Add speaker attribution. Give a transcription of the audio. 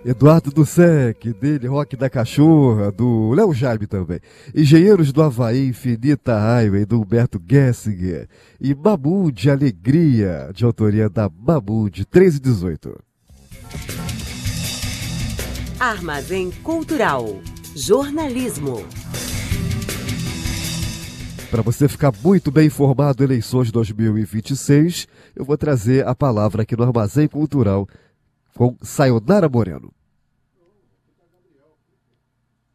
Speaker 1: Eduardo do Sec, dele, Rock da Cachorra, do Léo Jaime também. Engenheiros do Havaí, Infinita Highway, do Humberto Gessinger. E Mamu de Alegria, de autoria da Mamu, de 3 e 18.
Speaker 2: Armazém Cultural. Jornalismo.
Speaker 1: Para você ficar muito bem informado eleições 2026, eu vou trazer a palavra aqui no Armazém Cultural com Sayonara Moreno.